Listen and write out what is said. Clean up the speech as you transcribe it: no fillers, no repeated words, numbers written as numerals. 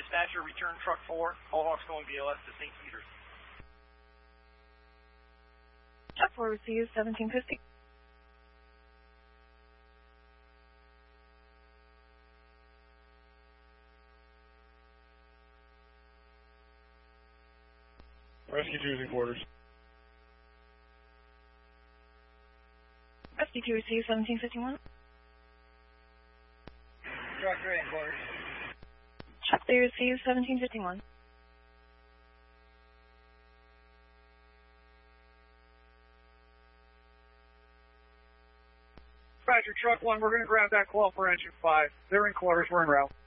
dispatcher, return truck 4. Hawks going BLS to St. Peter's. Truck 4 receives 1750. Rescue 2 is in quarters. Rescue 2 receives 1751. Truck 3 in quarters. Truck 3 receives 1751. Roger, truck 1, we're going to grab that call for engine 5. They're in quarters, we're en route.